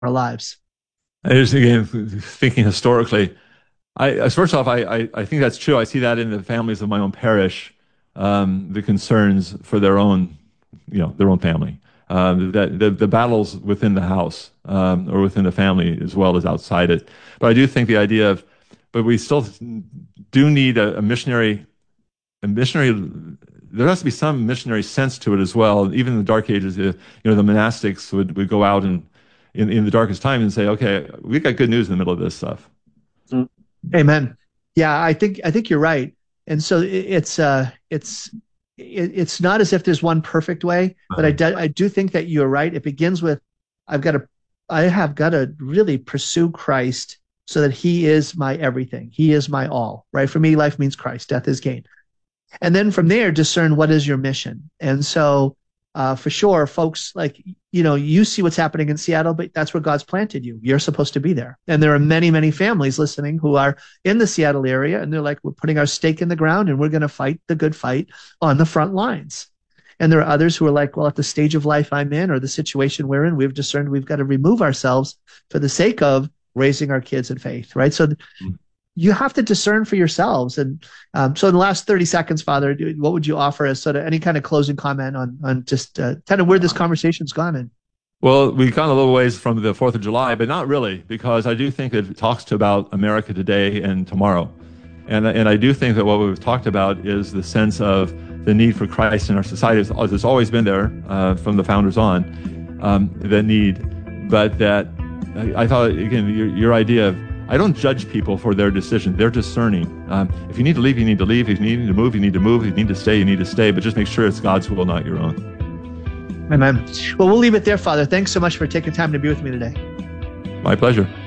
our lives. I just, again, thinking historically, first off, I think that's true. I see that in the families of my own parish, the concerns for their own, their own family, that the battles within the house, or within the family as well as outside it. But I do think the idea of, but we still do need a missionary, a missionary. There has to be some missionary sense to it as well. Even in the Dark Ages, the monastics would go out and in the darkest time and say, okay, we got good news in the middle of this stuff. Mm. Amen. Yeah, I think you're right. And so it's not as if there's one perfect way, but I do think that you're right. It begins with I've got to I have got to really pursue Christ so that he is my everything. He is my all, right? For me, life means Christ, death is gain. And then from there, discern what is your mission. And so, for sure, folks, like, you see what's happening in Seattle, but that's where God's planted you. You're supposed to be there. And there are many, many families listening who are in the Seattle area, and they're like, we're putting our stake in the ground and we're going to fight the good fight on the front lines. And there are others who are like, well, at the stage of life I'm in or the situation we're in, we've discerned we've got to remove ourselves for the sake of raising our kids in faith, right? So you have to discern for yourselves. And so in the last 30 seconds, Father, what would you offer as sort of any kind of closing comment on just kind of where this conversation's gone? And Well, we've gone a little ways from the 4th of July, but not really, because I do think it talks to about America today and tomorrow. And I do think that what we've talked about is the sense of the need for Christ in our society. It's always been there from the founders on, the need. But that I thought, again, your idea of, I don't judge people for their decision. They're discerning. If you need to leave, you need to leave. If you need to move, you need to move. If you need to stay, you need to stay. But just make sure it's God's will, not your own. amen. Well, we'll leave it there, Father. Thanks so much for taking time to be with me today. My pleasure.